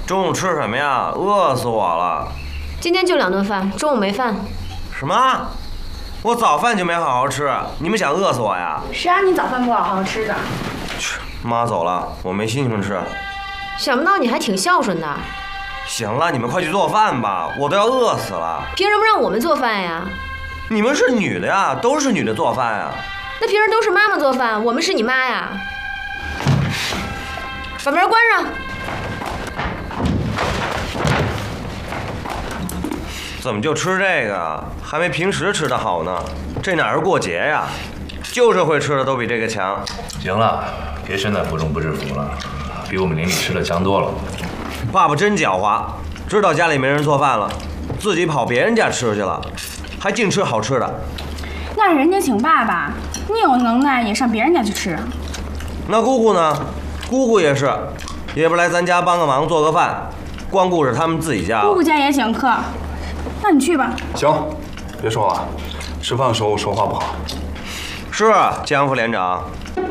中午吃什么呀？饿死我了。 今天就2顿饭，中午没饭。 什么？我早饭就没好好吃，你们想饿死我呀？ 谁让你早饭不好好吃的？ 去，妈走了，我没心情吃。 想不到你还挺孝顺的。 行了，你们快去做饭吧，我都要饿死了。 凭什么让我们做饭呀？ 你们是女的呀，都是女的做饭呀。 那平时都是妈妈做饭，我们是你妈呀。把门关上。 怎么就吃这个？还没平时吃的好呢。这哪是过节呀？旧社会吃的都比这个强。 行了，别身在福中不知福了，比我们邻里吃的强多了。 爸爸真狡猾，知道家里没人做饭了，自己跑别人家吃去了，还净吃好吃的。 那人家请爸爸，你有能耐也上别人家去吃。 那姑姑呢？姑姑也是，也不来咱家帮个忙做个饭，光顾着他们自己家了。 姑姑家也请客，那你去吧。 行，别说了，吃饭的时候说话不好。 是啊，江副连长。